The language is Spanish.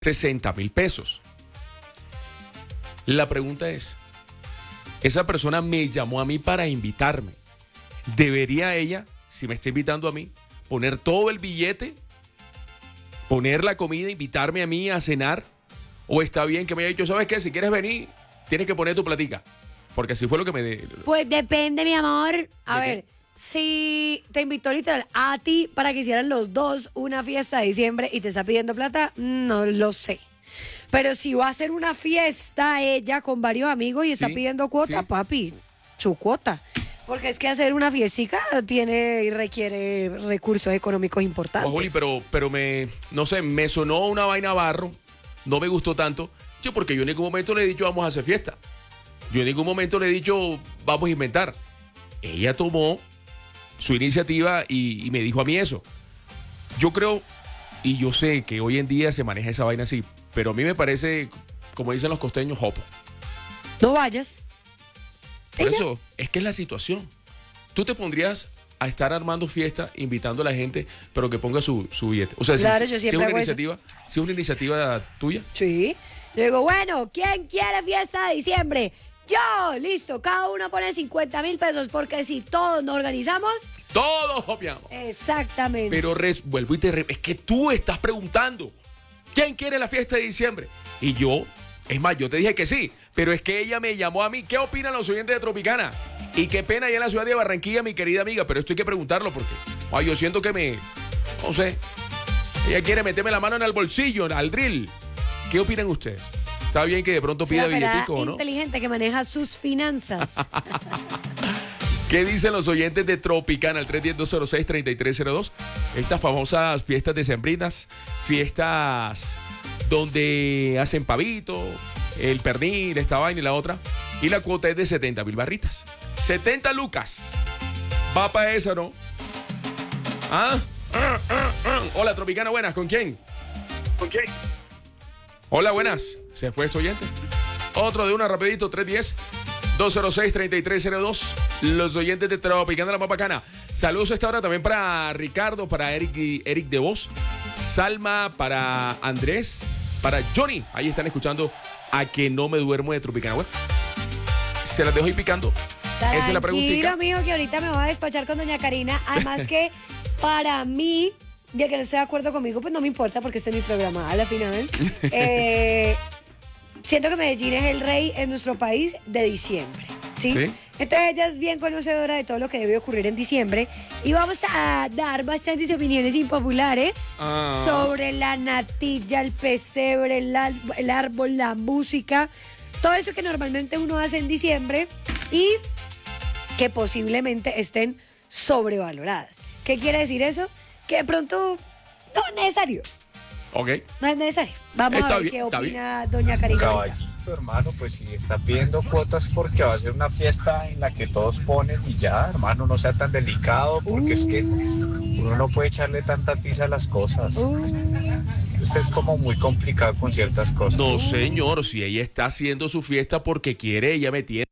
60.000 pesos. La pregunta es, esa persona me llamó a mí para invitarme. ¿Debería ella, si me está invitando a mí, poner todo el billete, poner la comida, invitarme a mí a cenar? ¿O está bien que me haya dicho, sabes qué, si quieres venir, tienes que poner tu platica? Porque así fue lo que me... Pues depende, mi amor. A ver, si te invitó literal a ti para que hicieran los dos una fiesta de diciembre y te está pidiendo plata, no lo sé. Pero si va a hacer una fiesta ella con varios amigos y está pidiendo cuota, papi, su cuota. Porque es que hacer una fiestica tiene y requiere recursos económicos importantes. Juli, pero no sé, me sonó una vaina barro, no me gustó tanto. Yo, porque yo en ningún momento le he dicho vamos a hacer fiesta. Yo en ningún momento le he dicho vamos a inventar. Ella tomó su iniciativa y me dijo a mí eso. Yo creo, y yo sé que hoy en día se maneja esa vaina así, pero a mí me parece, como dicen los costeños, jopo. No vayas. Por eso, es que es la situación. Tú te pondrías a estar armando fiesta, invitando a la gente, pero que ponga su billete. O sea, claro, si yo siempre hago eso. Si es una iniciativa tuya. Sí. Yo digo, bueno, ¿quién quiere fiesta de diciembre? Yo, listo, cada uno pone 50.000 pesos, porque si todos nos organizamos... Todos copiamos. Exactamente. Pero vuelvo y es que tú estás preguntando, ¿quién quiere la fiesta de diciembre? Y yo, es más, yo te dije que sí, pero es que ella me llamó a mí. ¿Qué opinan los oyentes de Tropicana? Y qué pena allá en la ciudad de Barranquilla, mi querida amiga, pero esto hay que preguntarlo porque yo siento que no sé, ella quiere meterme la mano en el bolsillo, al drill. ¿Qué opinan ustedes? Está bien que de pronto pida billetico, ¿o no? Inteligente que maneja sus finanzas. ¿Qué dicen los oyentes de Tropicana al 310-206-3302? Estas famosas fiestas decembrinas, fiestas donde hacen pavito, el pernil, esta vaina y la otra. Y la cuota es de 70.000 barritas. 70 lucas. Va para esa, ¿no? Hola, Tropicana, buenas. ¿Con quién? ¿Con quién? Hola, buenas. ¿Se fue este oyente? Otro de una, rapidito, 310-206-3302. Los oyentes de Tropicana, la más bacana. Saludos a esta hora también para Ricardo, para Eric de Voz, Salma, para Andrés, para Johnny. Ahí están escuchando A Que No Me Duermo de Tropicana. Bueno, se las dejo ahí picando. Esa es la preguntita. Tranquilo, mijo, que ahorita me voy a despachar con doña Karina. Además que para mí, ya que no estoy de acuerdo conmigo, pues no me importa porque este es mi programa a la final. Siento que Medellín es el rey en nuestro país de diciembre, ¿sí? Entonces ella es bien conocedora de todo lo que debe ocurrir en diciembre y vamos a dar bastantes opiniones impopulares sobre la natilla, el pesebre, el árbol, la música, todo eso que normalmente uno hace en diciembre y que posiblemente estén sobrevaloradas. ¿Qué quiere decir eso? Que de pronto no es necesario. Ok. No es necesario. Vamos a ver qué opina doña Karina. Caballito, hermano, pues si está pidiendo cuotas porque va a ser una fiesta en la que todos ponen y ya, hermano, no sea tan delicado porque es que uno no puede echarle tanta tiza a las cosas. Usted es como muy complicado con ciertas cosas. No, señor, si ella está haciendo su fiesta porque quiere, ella me tiene.